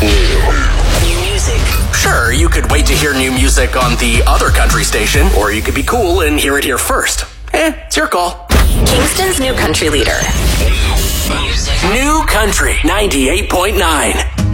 New music. Sure, you could wait to hear new music on the other country station, or you could be cool and hear it here first. It's your call. Kingston's new country leader. New Country 98.9.